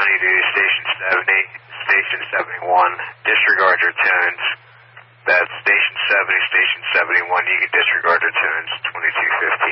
to Station 70, Station 71. Disregard your tunes. That's Station 70, Station 71. You can disregard your tunes. 2215.